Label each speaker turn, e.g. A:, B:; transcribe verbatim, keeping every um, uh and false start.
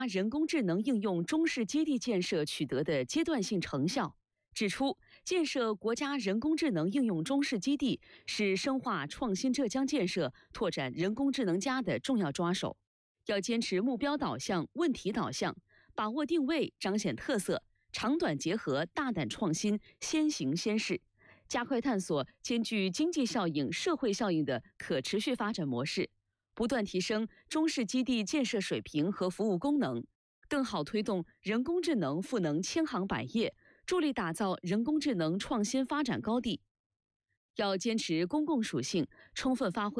A: 人工智能应用中式基地建设取得的阶段性成效，指出建设国家人工智能应用中式基地是深化创新浙江建设、拓展人工智能加的重要抓手。要坚持目标导向、问题导向，把握定位，彰显特色，长短结合，大胆创新，先行先试，加快探索兼具经济效应、社会效应的可持续发展模式。不断提升中式基地建设水平和服务功能，更好推动人工智能赋能千行百业，助力打造人工智能创新发展高地。要坚持公共属性，充分发挥